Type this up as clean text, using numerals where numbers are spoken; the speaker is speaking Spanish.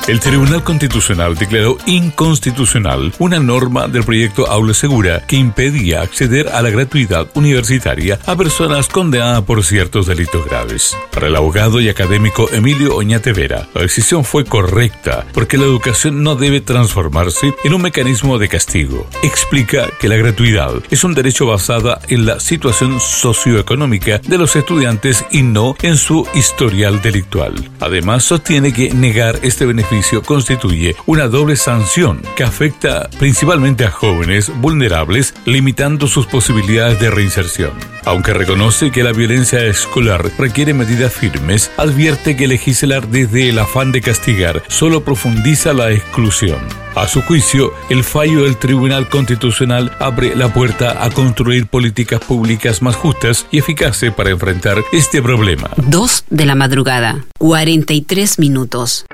El Tribunal Constitucional declaró inconstitucional una norma del proyecto Aula Segura que impedía acceder a la gratuidad universitaria a personas condenadas por ciertos delitos graves. Para el abogado y académico Emilio Oñate Vera, la decisión fue correcta porque la educación no debe transformarse en un mecanismo de castigo. Explica que la gratuidad es un derecho basado en la situación socioeconómica de los estudiantes y no en su historial delictual. Además, sostiene que negar este beneficio constituye una doble sanción que afecta principalmente a jóvenes vulnerables, limitando sus posibilidades de reinserción. Aunque reconoce que la violencia escolar requiere medidas firmes, advierte que legislar desde el afán de castigar solo profundiza la exclusión. A su juicio, el fallo del Tribunal Constitucional abre la puerta a construir políticas públicas más justas y eficaces para enfrentar este problema. 2 de la madrugada, 43 minutos.